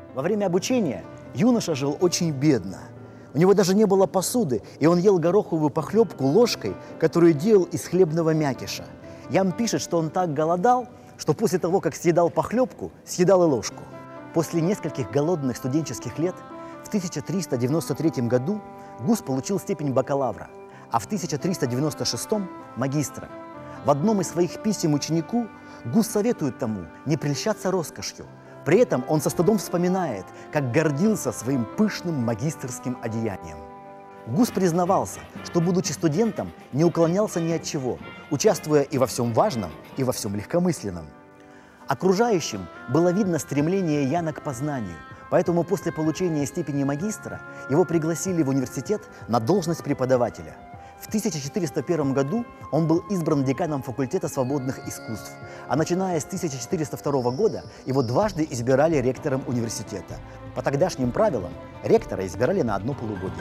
Во время обучения юноша жил очень бедно. У него даже не было посуды, и он ел гороховую похлебку ложкой, которую делал из хлебного мякиша. Ян пишет, что он так голодал, что после того, как съедал похлебку, съедал и ложку. После нескольких голодных студенческих лет в 1393 году Гус получил степень бакалавра, а в 1396 – магистра. В одном из своих писем ученику Гус советует тому не прельщаться роскошью. При этом он со стыдом вспоминает, как гордился своим пышным магистерским одеянием. Гус признавался, что, будучи студентом, не уклонялся ни от чего, участвуя и во всем важном, и во всем легкомысленном. Окружающим было видно стремление Яна к познанию, поэтому после получения степени магистра его пригласили в университет на должность преподавателя. В 1401 году он был избран деканом факультета свободных искусств, а начиная с 1402 года его дважды избирали ректором университета. По тогдашним правилам ректора избирали на одно полугодие.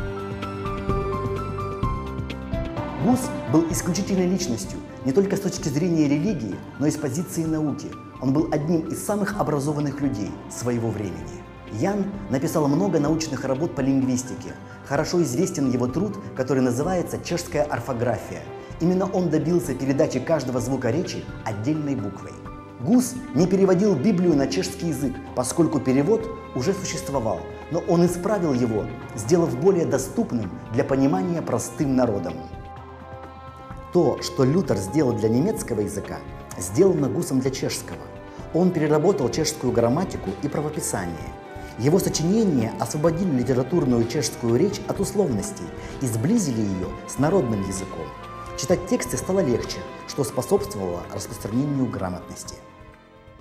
Гус был исключительной личностью не только с точки зрения религии, но и с позиции науки. Он был одним из самых образованных людей своего времени. Ян написал много научных работ по лингвистике. Хорошо известен его труд, который называется «Чешская орфография». Именно он добился передачи каждого звука речи отдельной буквой. Гус не переводил Библию на чешский язык, поскольку перевод уже существовал, но он исправил его, сделав более доступным для понимания простым народом. То, что Лютер сделал для немецкого языка, сделано Гусом для чешского. Он переработал чешскую грамматику и правописание. Его сочинения освободили литературную чешскую речь от условностей и сблизили ее с народным языком. Читать тексты стало легче, что способствовало распространению грамотности.